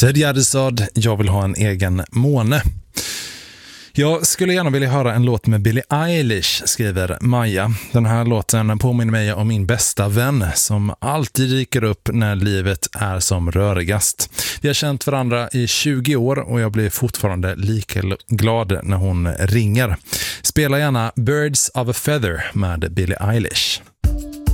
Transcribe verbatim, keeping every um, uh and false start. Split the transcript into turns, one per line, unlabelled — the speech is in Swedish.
Ted Gärdestad, jag vill ha en egen måne. Jag skulle gärna vilja höra en låt med Billie Eilish, skriver Maja. Den här låten påminner mig om min bästa vän som alltid dyker upp när livet är som rörigast. Vi har känt varandra i tjugo år och jag blir fortfarande lika glad när hon ringer. Spela gärna Birds of a Feather med Billie Eilish.